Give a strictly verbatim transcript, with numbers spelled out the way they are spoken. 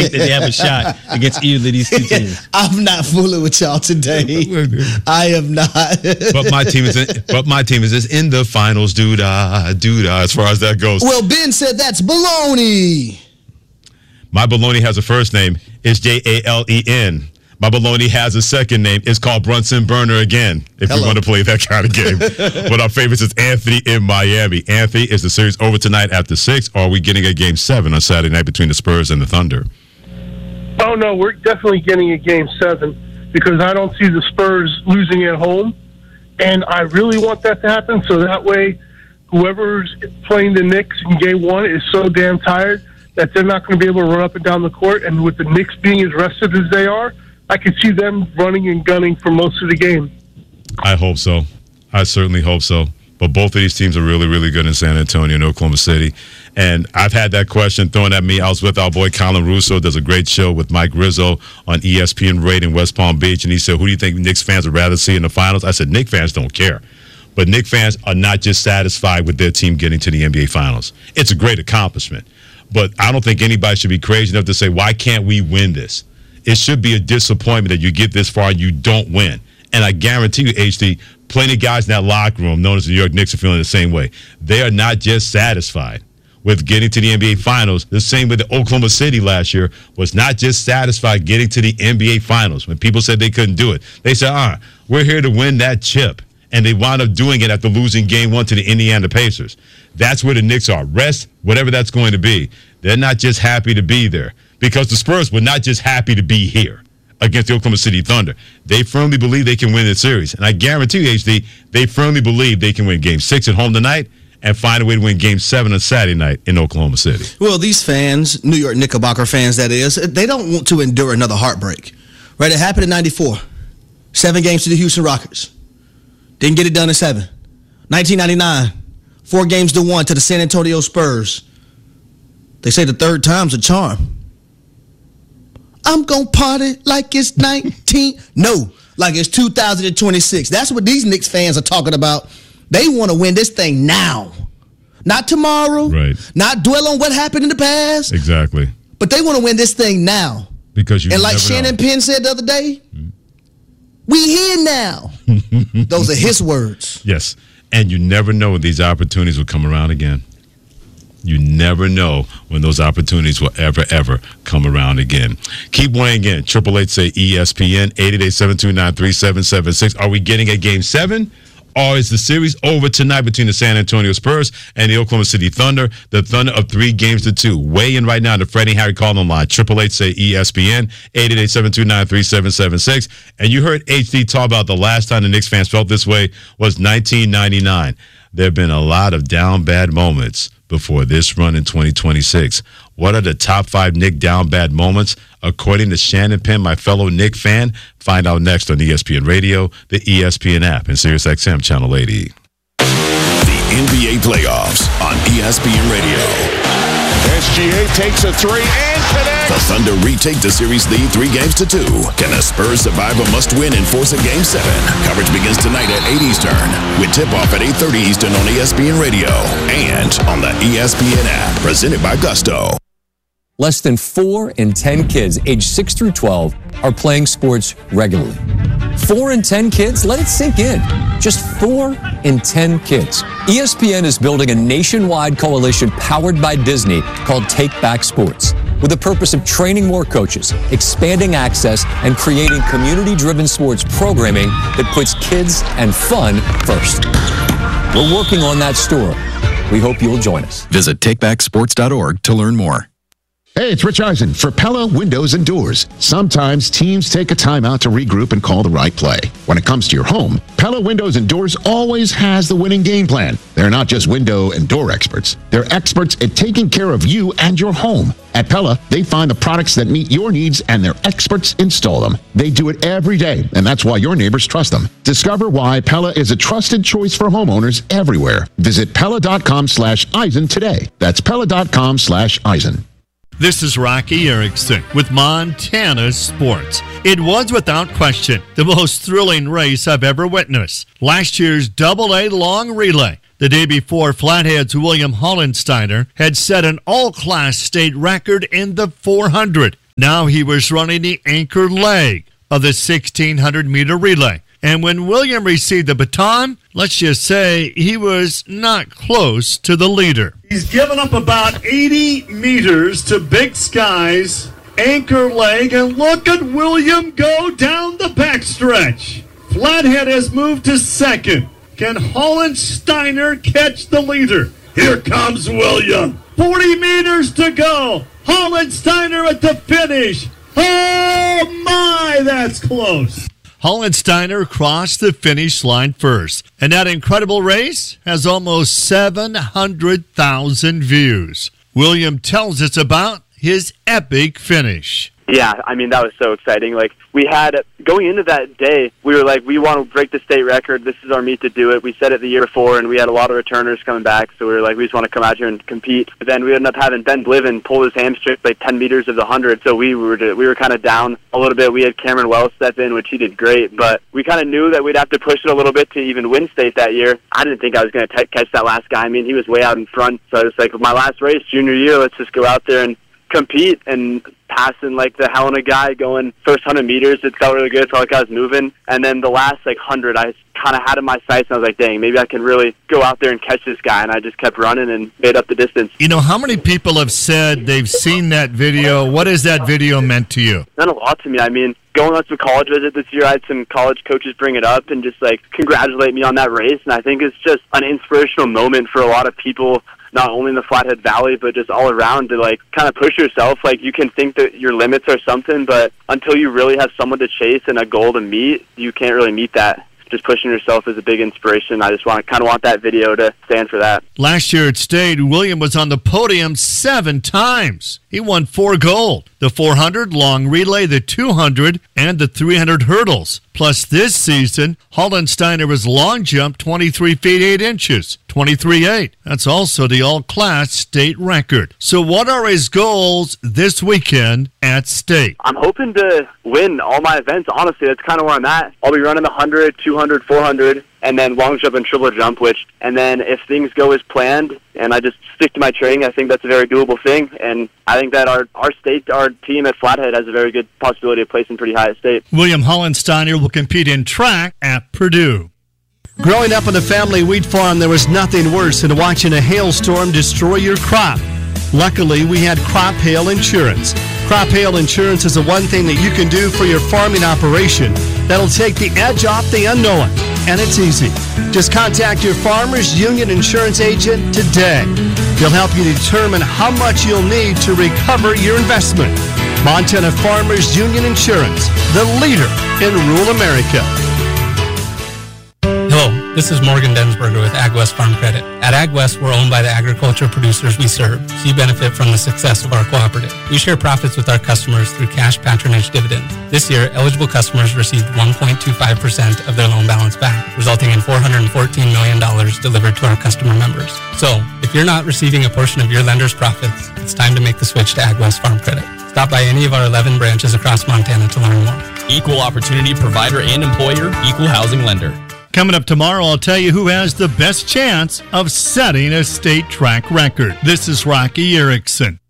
think that they have a shot against either of these two teams. I'm not fooling with y'all today. I am not. But my team is in, but my team is just in the finals, doo-dah, doo-dah, as far as that goes. Well, Ben said that's baloney. My baloney has a first name. It's J A L E N. My baloney has a second name. It's called Brunson Burner again, if Hello. we want to play that kind of game. But our favorites is Anthony in Miami. Anthony, is the series over tonight after six, or are we getting a game seven on Saturday night between the Spurs and the Thunder? Oh, no, we're definitely getting a game seven because I don't see the Spurs losing at home. And I really want that to happen so that way whoever's playing the Knicks in game one is so damn tired that they're not going to be able to run up and down the court. And with the Knicks being as rested as they are, I could see them running and gunning for most of the game. I hope so. I certainly hope so. But both of these teams are really, really good in San Antonio and Oklahoma City. And I've had that question thrown at me. I was with our boy Colin Russo, does a great show with Mike Rizzo on E S P N Radio in West Palm Beach. And he said, who do you think Knicks fans would rather see in the finals? I said, Knicks fans don't care. But Knicks fans are not just satisfied with their team getting to the N B A Finals. It's a great accomplishment. But I don't think anybody should be crazy enough to say, why can't we win this? It should be a disappointment that you get this far and you don't win. And I guarantee you, H D, plenty of guys in that locker room, known as the New York Knicks, are feeling the same way. They are not just satisfied with getting to the N B A Finals. The same with the Oklahoma City last year was not just satisfied getting to the N B A Finals. When people said they couldn't do it, they said, ah, we're here to win that chip. And they wound up doing it after losing game one to the Indiana Pacers. That's where the Knicks are. Rest, whatever that's going to be. They're not just happy to be there. Because the Spurs were not just happy to be here against the Oklahoma City Thunder. They firmly believe they can win the series. And I guarantee you, H D, they firmly believe they can win game six at home tonight and find a way to win game seven on Saturday night in Oklahoma City. Well, these fans, New York Knickerbocker fans, that is, they don't want to endure another heartbreak. Right? It happened in ninety-four. Seven games to the Houston Rockets. Didn't get it done in seven. nineteen ninety-nine. Four games to one to the San Antonio Spurs. They say the third time's a charm. I'm going to party like it's nineteen. No, like it's two thousand twenty-six. That's what these Knicks fans are talking about. They want to win this thing now. Not tomorrow. Right. Not dwell on what happened in the past. Exactly. But they want to win this thing now. Because you And like never Shannon know. Penn said the other day, mm-hmm. we here now. Those are his words. Yes. And you never know when these opportunities will come around again. You never know when those opportunities will ever, ever come around again. Keep weighing in. Triple eight say E S P N, eight eight eight, seven two nine, three seven seven six. Are we getting a game seven? Or is the series over tonight between the San Antonio Spurs and the Oklahoma City Thunder? The Thunder of three games to two. Weigh in right now to Freddie Harry Calling line. Triple eight say E S P N, eight eight eight, seven two nine, three seven seven six. And you heard H D talk about the last time the Knicks fans felt this way was nineteen ninety-nine. There have been a lot of down bad moments before this run in twenty twenty-six. What are the top five Knick down bad moments according to Shannon Penn, my fellow Knick fan? Find out next on E S P N Radio, the E S P N app, and SiriusXM Channel eighty. The N B A playoffs on E S P N Radio. S G A takes a three and connects. The Thunder retake the series lead three games to two. Can the Spurs survive a must-win and force a game seven? Coverage begins tonight at eight Eastern with tip-off at eight thirty Eastern on E S P N Radio and on the E S P N app, presented by Gusto. Less than four in ten kids aged six through twelve are playing sports regularly. Four in ten kids? Let it sink in. Just four in ten kids. E S P N is building a nationwide coalition powered by Disney called Take Back Sports, with the purpose of training more coaches, expanding access, and creating community-driven sports programming that puts kids and fun first. We're working on that story. We hope you'll join us. Visit take back sports dot org to learn more. Hey, it's Rich Eisen for Pella Windows and Doors. Sometimes teams take a timeout to regroup and call the right play. When it comes to your home, Pella Windows and Doors always has the winning game plan. They're not just window and door experts. They're experts at taking care of you and your home. At Pella, they find the products that meet your needs and their experts install them. They do it every day, and that's why your neighbors trust them. Discover why Pella is a trusted choice for homeowners everywhere. Visit Pella.com slash Eisen today. That's Pella.com slash Eisen. This is Rocky Erickson with Montana Sports. It was without question the most thrilling race I've ever witnessed. Last year's double A long relay. The day before, Flathead's William Hollensteiner had set an all-class state record in the four hundred. Now he was running the anchor leg of the sixteen hundred meter relay. And when William received the baton, let's just say he was not close to the leader. He's given up about eighty meters to Big Sky's anchor leg, and look at William go down the backstretch. Flathead has moved to second. Can Holland Steiner catch the leader? Here comes William. forty meters to go. Holland Steiner at the finish. Oh my, that's close. Holland Steiner crossed the finish line first, and that incredible race has almost seven hundred thousand views. William tells us about his epic finish. Yeah, I mean, that was so exciting. Like, we had, going into that day, we were like, we want to break the state record. This is our meet to do it. We said it the year before, and we had a lot of returners coming back, so we were like, we just want to come out here and compete. But then we ended up having Ben Bliven pull his hamstring like ten meters of the one hundred, so we were we were kind of down a little bit. We had Cameron Wells step in, which he did great, but we kind of knew that we'd have to push it a little bit to even win state that year. I didn't think I was going to catch that last guy. I mean, he was way out in front, so I was like, my last race, junior year, let's just go out there and compete. And passing like the Helena guy, going first one hundred meters, it felt really good. It felt like I was moving. And then the last like one hundred, I kind of had in my sights, and I was like, dang, maybe I can really go out there and catch this guy. And I just kept running and made up the distance. You know, how many people have said they've seen that video? What has that video meant to you? Meant a lot to me. I mean, going on some college visit this year, I had some college coaches bring it up and just like congratulate me on that race. And I think it's just an inspirational moment for a lot of people, not only in the Flathead Valley, but just all around, to like kind of push yourself. Like, you can think that your limits are something, but until you really have someone to chase and a goal to meet, you can't really meet that. Just pushing yourself is a big inspiration. I just want kind of want that video to stand for that. Last year at State, William was on the podium seven times. He won four gold: the four hundred, long relay, the two hundred, and the three hundred hurdles. Plus, this season, Holland Steiner was long jump twenty-three feet eight inches, twenty-three eight. That's also the all-class state record. So what are his goals this weekend at State? I'm hoping to win all my events. Honestly, that's kind of where I'm at. I'll be running the one hundred, two hundred, four hundred, and then long jump and triple jump, which, and then if things go as planned and I just stick to my training, I think that's a very doable thing. And I think that our, our state, our team at Flathead has a very good possibility of placing pretty high at State. William Holland Steiner will compete in track at Purdue. Growing up on a family wheat farm, there was nothing worse than watching a hailstorm destroy your crop. Luckily, we had Crop Hail Insurance. Crop Hail Insurance is the one thing that you can do for your farming operation that'll take the edge off the unknown. And it's easy. Just contact your Farmers Union insurance agent today. They'll help you determine how much you'll need to recover your investment. Montana Farmers Union Insurance, the leader in rural America. Hello, this is Morgan Densberger with AgWest Farm Credit. At AgWest, we're owned by the agriculture producers we serve, so you benefit from the success of our cooperative. We share profits with our customers through cash patronage dividends. This year, eligible customers received one point two five percent of their loan balance back, resulting in four hundred fourteen million dollars delivered to our customer members. So, if you're not receiving a portion of your lender's profits, it's time to make the switch to AgWest Farm Credit. Stop by any of our eleven branches across Montana to learn more. Equal opportunity provider and employer, equal housing lender. Coming up tomorrow, I'll tell you who has the best chance of setting a state track record. This is Rocky Erickson.